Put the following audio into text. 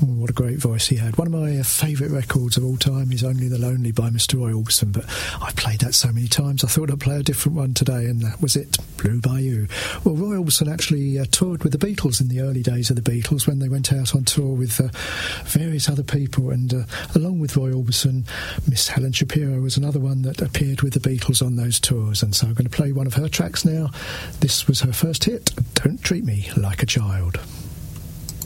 What a great voice he had. One of my favourite records of all time is Only the Lonely by Mr. Roy Orbison, but I've played that so many times I thought I'd play a different one today, and that was it, Blue Bayou. Well, Roy Orbison actually toured with the Beatles in the early days of the Beatles when they went out on tour with various other people, and along with Roy Orbison, Miss Helen Shapiro was another one that appeared with the Beatles on those tours, and so I'm going to play one of her tracks now. This was her first hit, Don't Treat Me Like a Child.